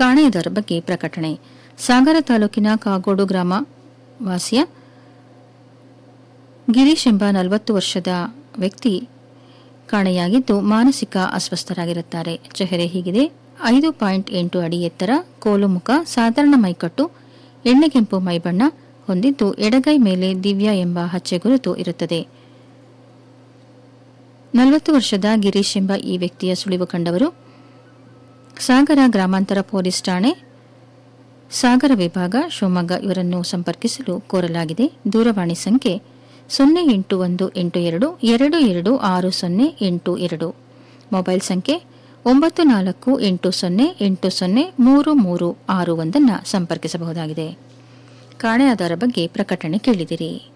ಕಾಣೆಯಾದವರ ಬಗ್ಗೆ ಪ್ರಕಟಣೆ. ಸಾಗರ ತಾಲೂಕಿನ ಕಾಗೋಡು ಗ್ರಾಮ ವಾಸಿಯ ಗಿರೀಶ್ ಎಂಬ 40 ವರ್ಷದ ವ್ಯಕ್ತಿ ಕಾಣೆಯಾಗಿದ್ದು ಮಾನಸಿಕ ಅಸ್ವಸ್ಥರಾಗಿರುತ್ತಾರೆ. ಚೆಹರೆ ಹೀಗಿದೆ: 5.8 ಅಡಿ ಎತ್ತರ, ಕೋಲು ಮುಖ, ಸಾಧಾರಣ ಮೈಕಟ್ಟು, ಎಣ್ಣೆಗೆಂಪು ಮೈಬಣ್ಣ ಹೊಂದಿದ್ದು ಎಡಗೈ ಮೇಲೆ ದಿವ್ಯಾ ಎಂಬ ಹಚ್ಚೆ ಗುರುತು ಇರುತ್ತದೆ. 40 ವರ್ಷದ ಗಿರೀಶ್ ಎಂಬ ಈ ವ್ಯಕ್ತಿಯ ಸುಳಿವು ಕಂಡವರು ಸಾಗರ ಗ್ರಾಮಾಂತರ ಪೊಲೀಸ್ ಠಾಣೆ, ಸಾಗರ ವಿಭಾಗ, ಶಿವಮೊಗ್ಗ ಇವರನ್ನು ಸಂಪರ್ಕಿಸಲು ಕೋರಲಾಗಿದೆ. ದೂರವಾಣಿ ಸಂಖ್ಯೆ 0812226082, ಮೊಬೈಲ್ ಸಂಖ್ಯೆ 9480803361 ಸಂಪರ್ಕಿಸಬಹುದಾಗಿದೆ. ಕಾಣೆಯಾದವರ ಬಗ್ಗೆ ಪ್ರಕಟಣೆ ಕೇಳಿದಿರಿ.